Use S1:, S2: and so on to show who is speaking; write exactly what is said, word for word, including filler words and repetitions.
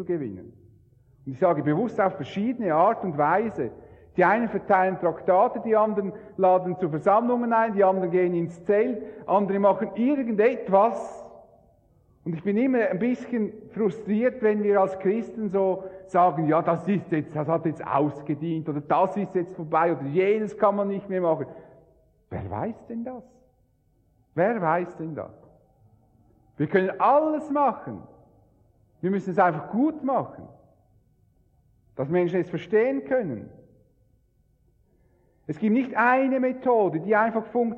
S1: zu gewinnen. Und ich sage bewusst auf verschiedene Art und Weise. Die einen verteilen Traktate, die anderen laden zu Versammlungen ein, die anderen gehen ins Zelt, andere machen irgendetwas. Und ich bin immer ein bisschen frustriert, wenn wir als Christen so sagen, ja, das ist jetzt, das hat jetzt ausgedient, oder das ist jetzt vorbei, oder jenes kann man nicht mehr machen. Wer weiß denn das? Wer weiß denn das? Wir können alles machen. Wir müssen es einfach gut machen, dass Menschen es verstehen können. Es gibt nicht eine Methode, die einfach funktioniert.